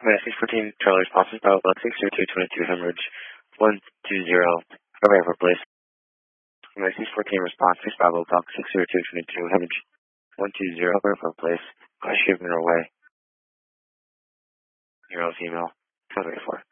Message 14, Charlie responses, Bravo Box 60222 hemorrhage 120, arrival place. Message 14 responses, Bravo Box 60222 hemorrhage 120, arrival place. Shipment away. Your email. 434.